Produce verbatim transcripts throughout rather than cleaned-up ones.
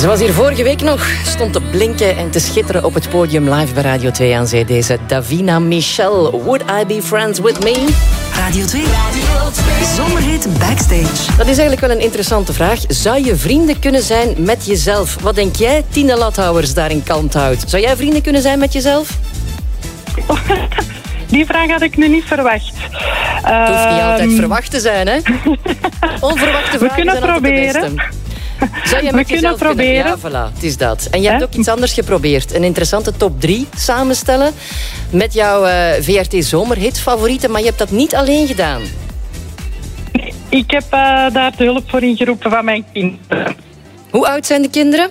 Ze was hier vorige week nog, stond te blinken en te schitteren op het podium live bij Radio twee aan zee. Deze Davina Michel, Would I Be Friends With Me? Radio twee, Radio twee. Zomerhit Backstage. Dat is eigenlijk wel een interessante vraag. Zou je vrienden kunnen zijn met jezelf? Wat denk jij, Tine Lathouwers, daar in Kalmthout? Zou jij vrienden kunnen zijn met jezelf? Die vraag had ik nu niet verwacht. Het hoeft niet altijd verwacht te zijn, hè? Onverwachte vragen We kunnen zijn proberen. altijd de beste. Zou je We met kunnen jezelf proberen. Kunnen? Ja, voilà, het is dat. En je hebt ook iets anders geprobeerd. Een interessante top drie samenstellen met jouw uh, V R T Zomerhit favorieten, maar je hebt dat niet alleen gedaan. Ik heb uh, daar de hulp voor ingeroepen van mijn kinderen. Hoe oud zijn de kinderen?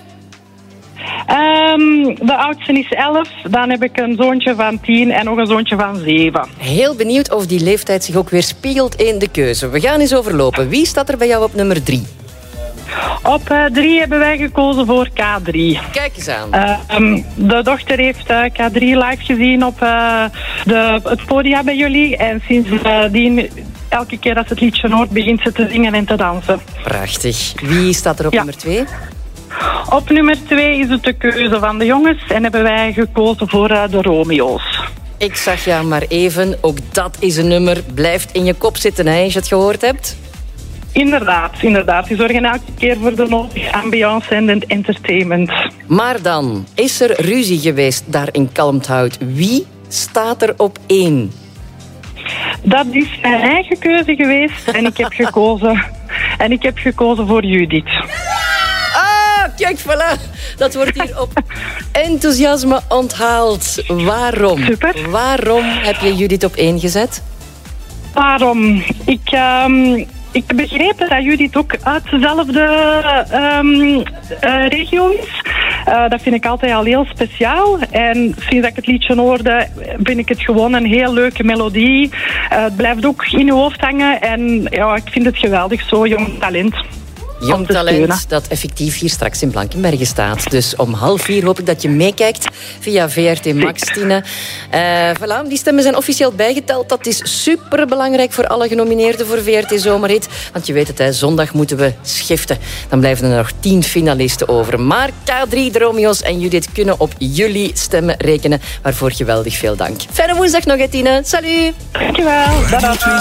Um, de oudste is elf, dan heb ik een zoontje van tien en nog een zoontje van zeven. Heel benieuwd of die leeftijd zich ook weer spiegelt in de keuze. We gaan eens overlopen. Wie staat er bij jou op nummer drie? Op uh, drie hebben wij gekozen voor K drie. Kijk eens aan. Uh, um, de dochter heeft uh, K drie live gezien op uh, de, het podium bij jullie. En sindsdien, elke keer dat ze het liedje hoort, begint ze te zingen en te dansen. Prachtig. Wie staat er op Ja. nummer twee? Op nummer twee is het de keuze van de jongens en hebben wij gekozen voor uh, de Romeo's. Ik zag jou maar even. Ook dat is een nummer. Blijft in je kop zitten, hè, als je het gehoord hebt. Inderdaad, inderdaad. Die zorgen elke keer voor de nodige ambiance en het entertainment. Maar dan is er ruzie geweest daar in Kalmthout. Wie staat er op één? Dat is mijn eigen keuze geweest en ik heb gekozen, en ik heb gekozen voor Judith. Ah, kijk, voilà. Dat wordt hier op enthousiasme onthaald. Waarom? Super. Waarom heb je Judith op één gezet? Waarom? Ik, um, ik heb begrepen dat Judith ook uit dezelfde um, uh, regio is. Uh, dat vind ik altijd al heel speciaal. En sinds dat ik het liedje hoorde, vind ik het gewoon een heel leuke melodie. Uh, het blijft ook in je hoofd hangen. En ja, ik vind het geweldig, zo jong talent. Jong talent dat effectief hier straks in Blankenberge staat. Dus om half vier hoop ik dat je meekijkt via V R T Max, Tine. Uh, voilà, die stemmen zijn officieel bijgeteld. Dat is superbelangrijk voor alle genomineerden voor V R T Zomerhit. Want je weet het, hè, zondag moeten we schiften. Dan blijven er nog tien finalisten over. Maar K drie, de Romeo's en Judith kunnen op jullie stemmen rekenen. Waarvoor geweldig veel dank. Fijne woensdag nog, hè, Tine. Salut! Dankjewel. Dag.